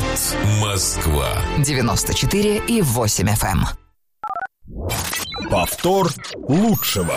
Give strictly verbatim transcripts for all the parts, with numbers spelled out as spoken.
Хит Москва. девяносто четыре и восемь эф эм. Повтор лучшего.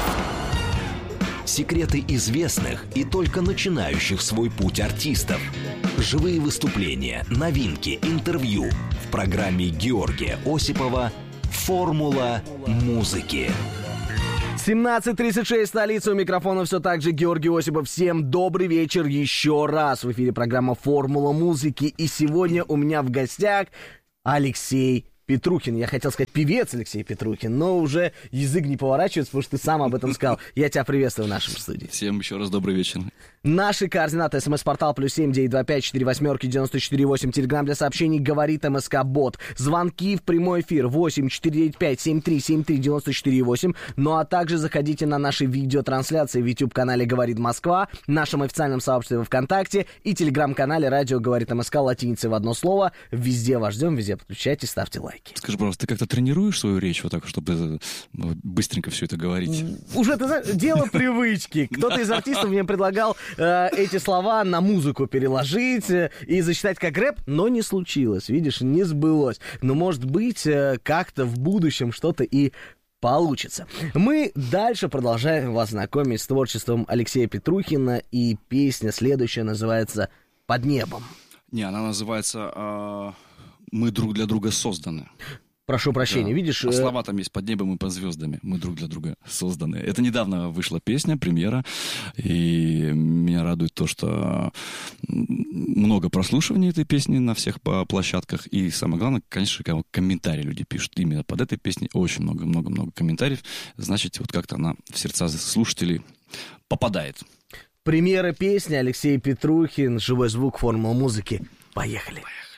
Секреты известных и только начинающих свой путь артистов. Живые выступления, новинки, интервью. В программе Георгия Осипова «Формула музыки». семнадцать тридцать шесть, столица, у микрофона все так же Георгий Осипов. Всем добрый вечер еще раз. В эфире программа «Формула музыки». И сегодня у меня в гостях Алексей Петрухин. Я хотел сказать певец Алексей Петрухин, но уже язык не поворачивается, потому что ты сам об этом сказал. Я тебя приветствую в нашем студии. Всем еще раз добрый вечер. Наши координаты: смс-портал плюс семь девять два пять четыре восьмерки девяносто четыре восемь. Телеграм для сообщений говорит МСК Бот. Звонки в прямой эфир восемь четыре девять пять семь три семь три девяносто четыре восемь. Ну а также заходите на наши видеотрансляции в YouTube-канале «Говорит Москва», нашем официальном сообществе ВКонтакте и телеграм-канале «Радио Говорит МСК» латиницей в одно слово. Везде вас ждем, везде подключайтесь, ставьте лайки. Скажи, пожалуйста, ты как-то тренируешь свою речь вот так, чтобы быстренько все это говорить? Уже, ты знаешь, дело привычки. Кто-то из артистов мне предлагал э, эти слова на музыку переложить э, и зачитать как рэп, но не случилось, видишь, не сбылось. Но, может быть, э, как-то в будущем что-то и получится. Мы дальше продолжаем вас знакомить с творчеством Алексея Петрухина, и песня следующая называется «Под небом». Не, она называется э, «Мы друг для друга созданы». Прошу прощения, да. видишь... А слова там есть: «Под небом и под звездами мы друг для друга созданы». Это недавно вышла песня, премьера, и меня радует то, что много прослушиваний этой песни на всех площадках, и самое главное, конечно, комментарии люди пишут. Именно под этой песней очень много-много-много комментариев, значит, вот как-то она в сердца слушателей попадает. Премьера песни, Алексей Петрухин, живой звук, формула музыки. Поехали. Поехали.